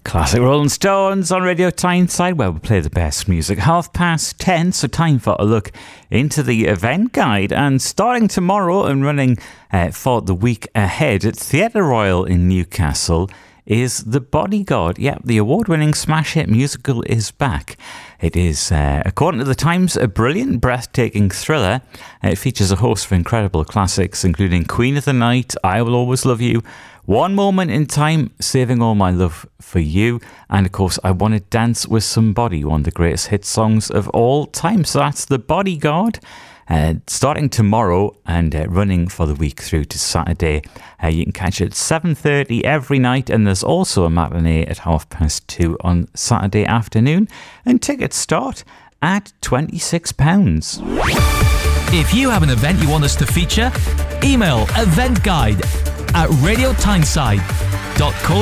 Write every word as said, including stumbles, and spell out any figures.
Classic Rolling Stones on Radio Tyneside, where we play the best music. Half past ten, so time for a look into the event guide. And starting tomorrow and running uh, for the week ahead at Theatre Royal in Newcastle is The Bodyguard. Yep, the award-winning smash hit musical is back. It is, uh, according to The Times, a brilliant, breathtaking thriller. It features a host of incredible classics, including Queen of the Night, I Will Always Love You, One Moment in Time, Saving All My Love for You, and of course, I Want to Dance with Somebody, one of the greatest hit songs of all time. So that's The Bodyguard. Uh, starting tomorrow and uh, running for the week through to Saturday. Uh, you can catch it at seven thirty every night, and there's also a matinee at half past two on Saturday afternoon, and tickets start at twenty-six pounds. If you have an event you want us to feature, email eventguide at radio tyneside dot co